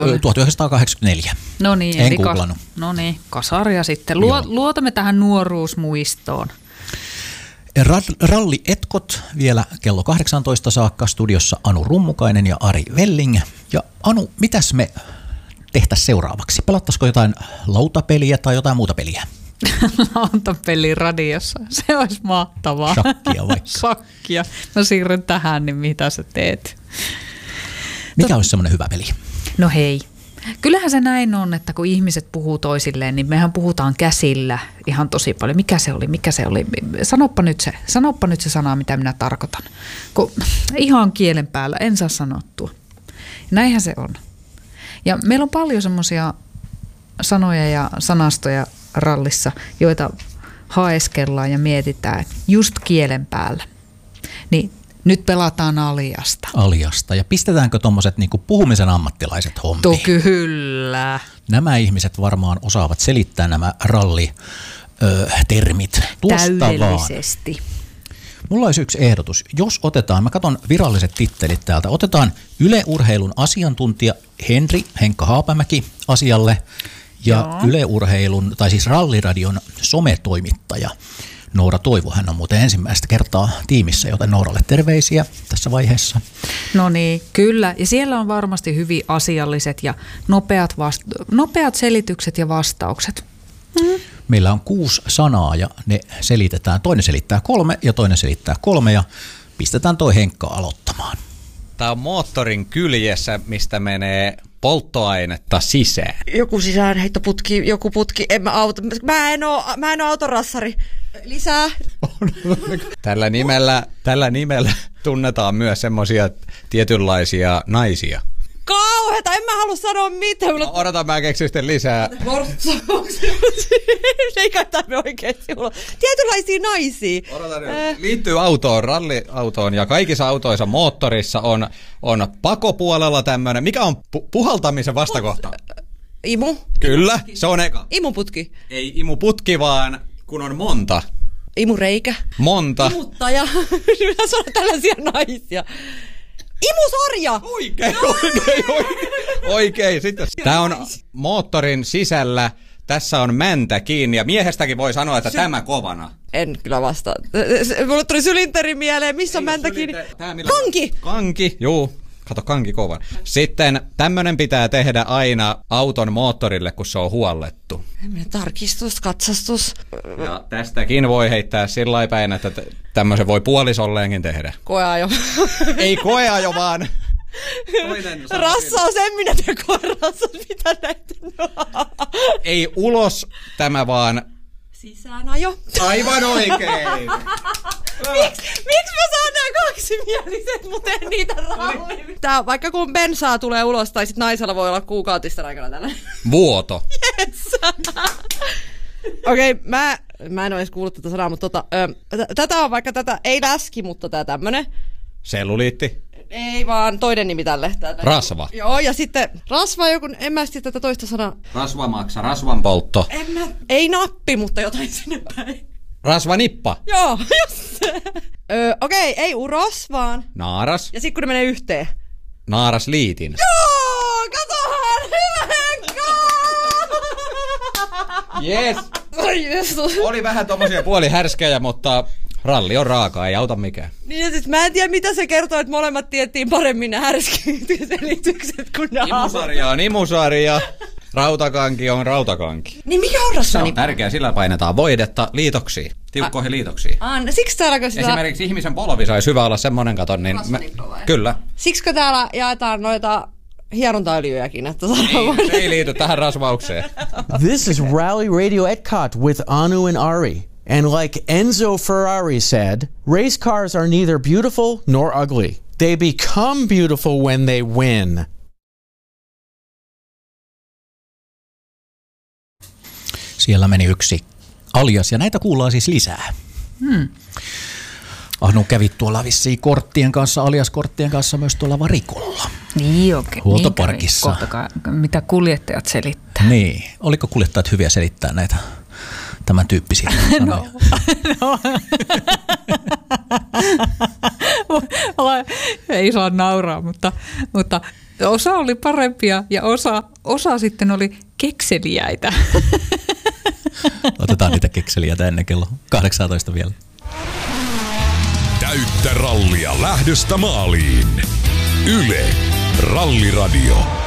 1984. No niin, en googlannut. No niin, kasaria sitten. Luotamme tähän nuoruusmuistoon. Rallietkot vielä kello 18 saakka, studiossa Anu Rummukainen ja Ari Velling. Ja Anu, mitäs me tehtäisiin seuraavaksi? Pelattaisiko jotain lautapeliä tai jotain muuta peliä? Lautapeli radiossa, se olisi mahtavaa. Shakkia vaikka. Shakkia. Mä siirryn tähän, niin mitä sä teet? Mikä olisi semmoinen hyvä peli? No hei. Kyllähän se näin on, että kun ihmiset puhuu toisilleen, niin mehän puhutaan käsillä ihan tosi paljon. Mikä se oli? Sanoppa nyt se sana, mitä minä tarkoitan. Kun ihan kielen päällä, en saa sanottua. Näinhän se on. Ja meillä on paljon semmoisia sanoja ja sanastoja rallissa, joita haeskellaan ja mietitään just kielen päällä. Niin nyt pelataan Aliasta. Aliasta. Ja pistetäänkö tuommoiset niinku puhumisen ammattilaiset hommiin? Kyllä. Nämä ihmiset varmaan osaavat selittää nämä rallitermit. Täydellisesti. Mulla olisi yksi ehdotus. Jos otetaan, mä katson viralliset tittelit täältä, otetaan Yle Urheilun asiantuntija Henkka Haapamäki asialle ja Yle Urheilun, tai siis Ralliradion sometoimittaja Noora Toivo. Hän on muuten ensimmäistä kertaa tiimissä, joten Nooralle terveisiä tässä vaiheessa. No niin, kyllä. Ja siellä on varmasti hyvin asialliset ja nopeat selitykset ja vastaukset. Meillä on 6 sanaa ja ne selitetään. Toinen selittää 3 ja toinen selittää 3 ja pistetään toi Henkka aloittamaan. Tämä on moottorin kyljessä, mistä menee polttoainetta sisään. Joku sisäänheittoputki, joku putki, mä en oo autorassari. Lisää. Tällä nimellä tunnetaan myös semmoisia tietynlaisia naisia. Kauheeta, en mä halua sanoa mitään. No, odota, mä keksin sitten lisää. Eikä tämä oikeesti ole. Tietynlaisia naisia. Liittyy autoon, ralliautoon ja kaikissa autoissa moottorissa on pakopuolella tämmönen. Mikä on puhaltamisen vastakohta? Imu. Kyllä, se on eka. Imuputki. Ei imuputki, vaan kun on monta. Imureikä. Monta. Imuttaja. Se on tällaisia naisia. Imusarja! Oikein. Sitten. Tää on moottorin sisällä. Tässä on mäntä kiinni ja miehestäkin voi sanoa, että tämä kovana. En kyllä vastaa. Mulle tuli sylinteri mieleen. Missä on mäntä kiinni? Kanki! Kanki, juu. Kato, kanki kovan. Sitten tämmönen pitää tehdä aina auton moottorille, kun se on huollettu. Tarkistus, katsastus. Ja tästäkin voi heittää sillä päin, että tämmöisen voi puolisolleenkin tehdä. Koeajo. Ei koeajo, vaan... Rassaus, en minä tee koerassaus, mitä näitä? Ei ulos tämä, vaan... Sisäänajo. Aivan oikein. Miksi mä saan nää kaksimieliset, mutta en niitä ralli? Tää vaikka kun bensaa tulee ulos, tai sit naisella voi olla kuukautisten aikana tällä. Vuoto. Yes. Okei, mä en oo edes kuullut tätä sanaa, mutta tätä on vaikka tätä, ei läski, mutta tää tämmönen. Selluliitti. Ei vaan toinen nimi tälle. Rasva. Joo, ja sitten rasva joku, en mä sitten tätä toista sanaa. Rasvamaksa, rasvan poltto. Ei nappi, mutta jotain sinne päin. Rasvanippa. Joo, just se. Okei, ei uros, vaan... Naaras. Ja sit kun ne menee yhteen. Naarasliitin. Joo, katohan! Hyvä Henkka! Yes. Oi Jeesus. Oli vähän tommosia puolihärskejä, mutta ralli on raaka, ei auta mikään. Niin ja sit mä en tiedä mitä se kertoo, että molemmat tiettiin paremmin ne härskiselitykset kuin ne Imusarja on imusarja. Rautakanki on rautakanki. Niin mikä on rasvanippa? Se on tärkeä, sillä painetaan voidetta liitoksiin, tiukkoihin liitoksiin. Siksi täällä sitä... Esimerkiksi ihmisen polvi saisi hyvä olla semmonen katon, niin... Kyllä. Siksikö täällä jaetaan noita hierontaöljyjäkin, että se ei liity tähän rasvaukseen. This is Rally Radio Epcot with Anu and Ari. And like Enzo Ferrari said, race cars are neither beautiful nor ugly. They become beautiful when they win. Siellä meni yksi alias ja näitä kuullaan siis lisää. Anu kävi tuolla vissiin korttien kanssa, aliaskorttien kanssa myös tuolla varikolla. Niin okei. Huoltoparkissa. Mitä kuljettajat selittää. Niin. Oliko kuljettajat hyviä selittää näitä tämän tyyppisiä sanoja? No. Ei saa nauraa, mutta Osa oli parempia ja osa sitten oli kekseliäitä. Otetaan niitä kekseliäitä ennen kello 18 vielä. Täyttä rallia lähdöstä maaliin. Yle Ralliradio.